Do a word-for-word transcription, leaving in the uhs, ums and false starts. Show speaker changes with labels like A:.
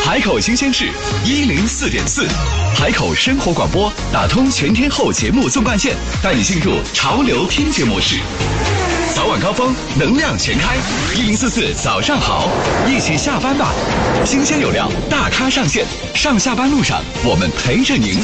A: 海口新鲜事一零四点四，海口生活广播打通全天候节目纵贯线，带你进入潮流听觉模式。早晚高峰，能量全开，一零四四早上好，一起下班吧。新鲜有料，大咖上线，上下班路上我们陪着您。